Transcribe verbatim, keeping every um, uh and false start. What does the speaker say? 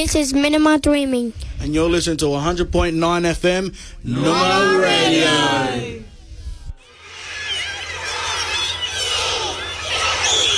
This is Minima Dreaming. And you're listening to one hundred point nine F M, Numero Radio.